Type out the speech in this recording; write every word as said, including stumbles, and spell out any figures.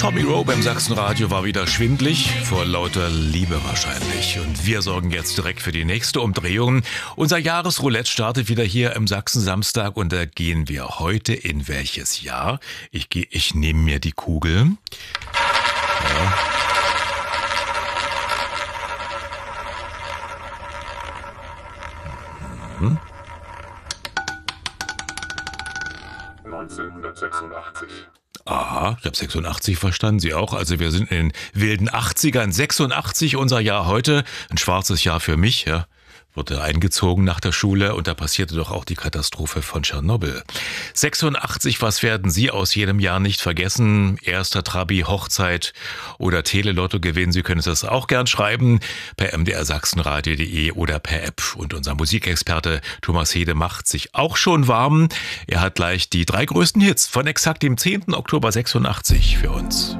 Tommy Rowe beim Sachsenradio war wieder schwindlig, vor lauter Liebe wahrscheinlich. Und wir sorgen jetzt direkt für die nächste Umdrehung. Unser Jahresroulette startet wieder hier im Sachsen-Samstag und da gehen wir heute in welches Jahr? Ich, geh, ich nehme mir die Kugel. Ja. Mhm. neunzehnhundertsechsundachtzig. Aha, ich habe sechsundachtzig verstanden, Sie auch. Also wir sind in den wilden achtzigern. sechsundachtzig unser Jahr heute, ein schwarzes Jahr für mich, ja. Wurde eingezogen nach der Schule und da passierte doch auch die Katastrophe von Tschernobyl. sechsundachtzig, was werden Sie aus jedem Jahr nicht vergessen? Erster Trabi, Hochzeit oder Telelotto gewinnen? Sie können das auch gern schreiben per m d r sachsenradio punkt de oder per App. Und unser Musikexperte Thomas Hede macht sich auch schon warm. Er hat gleich die drei größten Hits von exakt dem zehnten Oktober sechsundachtzig für uns.